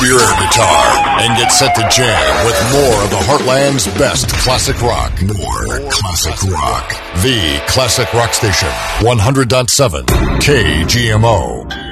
your air guitar and get set to jam with more of the Heartland's best classic rock. More classic rock. The Classic Rock Station, 100.7 KGMO.